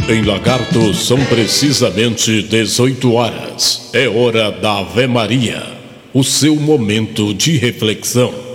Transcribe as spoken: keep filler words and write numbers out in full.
Em Lagarto são precisamente dezoito horas. É hora da Ave Maria, o seu momento de reflexão.